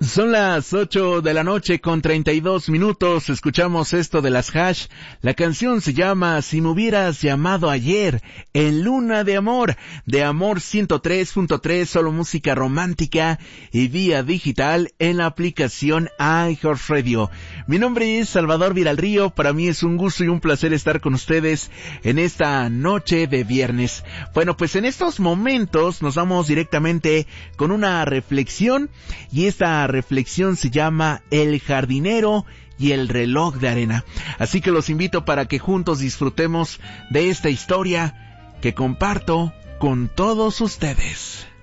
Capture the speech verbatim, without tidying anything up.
Son las ocho de la noche con treinta y dos minutos. Escuchamos esto de las Hash. La canción se llama Si me hubieras llamado ayer, en Luna de Amor, de Amor ciento tres punto tres, solo música romántica y vía digital en la aplicación iHeartRadio. Mi nombre es Salvador Viralrío. Para mí es un gusto y un placer estar con ustedes en esta noche de viernes. Bueno, pues en estos momentos nos vamos directamente con una reflexión, y esta reflexión se llama El jardinero y el reloj de arena. Así que los invito para que juntos disfrutemos de esta historia que comparto con todos ustedes.